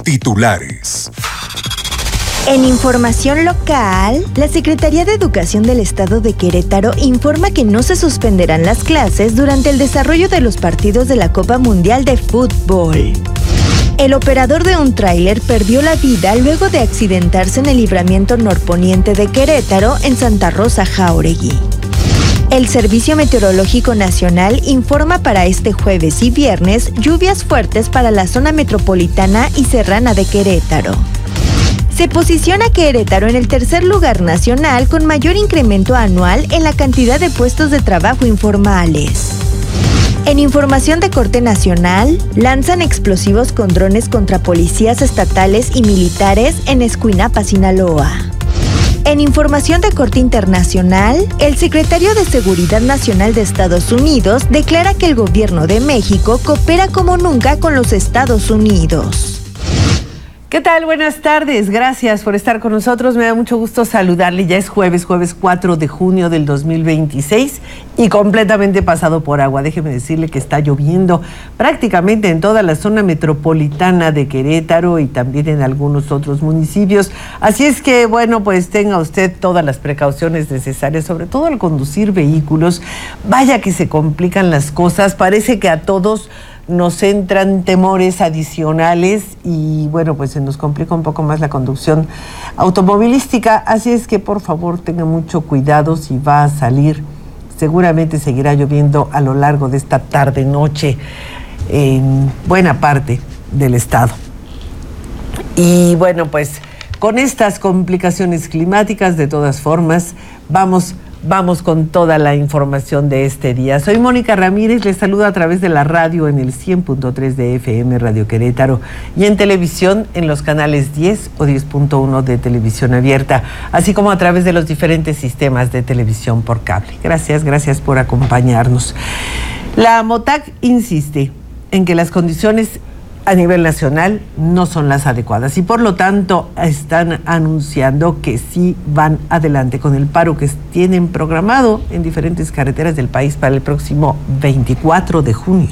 Titulares. En información local, la Secretaría de Educación del Estado de Querétaro informa que no se suspenderán las clases durante el desarrollo de los partidos de la Copa Mundial de Fútbol. El operador de un tráiler perdió la vida luego de accidentarse en el libramiento norponiente de Querétaro en Santa Rosa, Jáuregui. El Servicio Meteorológico Nacional informa para este jueves y viernes lluvias fuertes para la zona metropolitana y serrana de Querétaro. Se posiciona Querétaro en el tercer lugar nacional con mayor incremento anual en la cantidad de puestos de trabajo informales. En información de corte nacional, lanzan explosivos con drones contra policías estatales y militares en Escuinapa, Sinaloa. En información de corte internacional, el secretario de Seguridad Nacional de Estados Unidos declara que el gobierno de México coopera como nunca con los Estados Unidos. ¿Qué tal? Buenas tardes. Gracias por estar con nosotros. Me da mucho gusto saludarle. Ya es jueves 4 de junio del 2026 y completamente pasado por agua. Déjeme decirle que está lloviendo prácticamente en toda la zona metropolitana de Querétaro y también en algunos otros municipios. Así es que, bueno, pues tenga usted todas las precauciones necesarias, sobre todo al conducir vehículos. Vaya que se complican las cosas. Parece que a todos nos entran temores adicionales y bueno, pues se nos complica un poco más la conducción automovilística, así es que por favor tenga mucho cuidado si va a salir. Seguramente seguirá lloviendo a lo largo de esta tarde-noche en buena parte del estado. Y bueno, pues con estas complicaciones climáticas, de todas formas, vamos con toda la información de este día. Soy Mónica Ramírez, les saludo a través de la radio en el 100.3 de FM Radio Querétaro y en televisión en los canales 10 o 10.1 de televisión abierta, así como a través de los diferentes sistemas de televisión por cable. Gracias por acompañarnos. La MOTAC insiste en que las condiciones a nivel nacional no son las adecuadas y por lo tanto están anunciando que sí van adelante con el paro que tienen programado en diferentes carreteras del país para el próximo 24 de junio.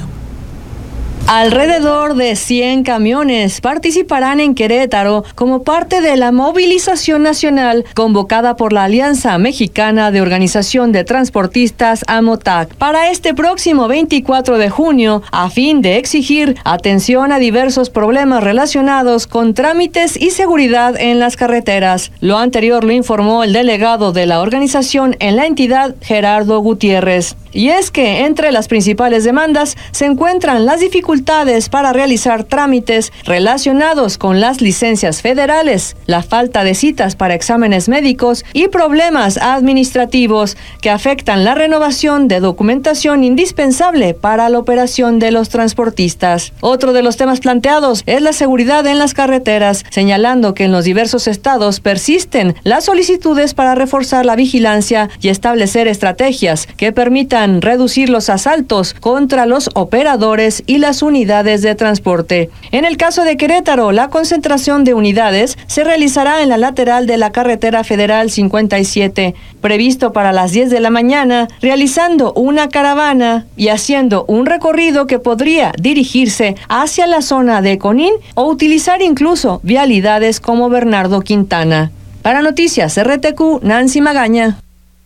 Alrededor de 100 camiones participarán en Querétaro como parte de la movilización nacional convocada por la Alianza Mexicana de Organización de Transportistas AMOTAC para este próximo 24 de junio a fin de exigir atención a diversos problemas relacionados con trámites y seguridad en las carreteras. Lo anterior lo informó el delegado de la organización en la entidad, Gerardo Gutiérrez. Y es que entre las principales demandas se encuentran las dificultades para realizar trámites relacionados con las licencias federales, la falta de citas para exámenes médicos y problemas administrativos que afectan la renovación de documentación indispensable para la operación de los transportistas. Otro de los temas planteados es la seguridad en las carreteras, señalando que en los diversos estados persisten las solicitudes para reforzar la vigilancia y establecer estrategias que permitan reducir los asaltos contra los operadores y las unidades de transporte. En el caso de Querétaro, la concentración de unidades se realizará en la lateral de la carretera federal 57, previsto para las 10 de la mañana, realizando una caravana y haciendo un recorrido que podría dirigirse hacia la zona de Conín o utilizar incluso vialidades como Bernardo Quintana. Para Noticias RTQ, Nancy Magaña.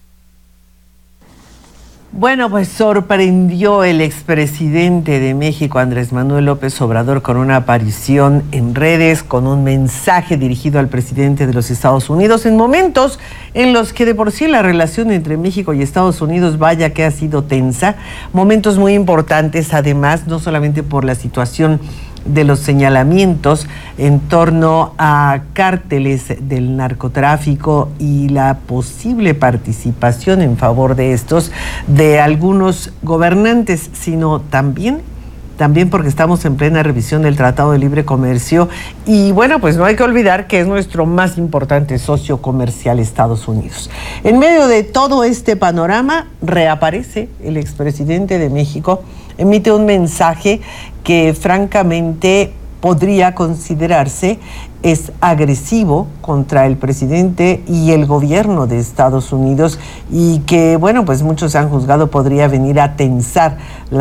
Bueno, pues sorprendió el expresidente de México, Andrés Manuel López Obrador, con una aparición en redes, con un mensaje dirigido al presidente de los Estados Unidos, en momentos en los que de por sí la relación entre México y Estados Unidos, vaya que ha sido tensa, momentos muy importantes además, no solamente por la situación de los señalamientos en torno a cárteles del narcotráfico y la posible participación en favor de estos de algunos gobernantes, sino también porque estamos en plena revisión del Tratado de Libre Comercio y bueno, pues no hay que olvidar que es nuestro más importante socio comercial Estados Unidos. En medio de todo este panorama, reaparece el expresidente de México, emite un mensaje que francamente podría considerarse es agresivo contra el presidente y el gobierno de Estados Unidos y que, bueno, pues muchos han juzgado podría venir a tensar la